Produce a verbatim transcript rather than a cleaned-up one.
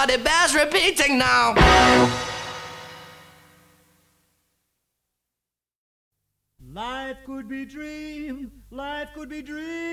but it bears repeating now. Life could be dreamed, life could be dreamed.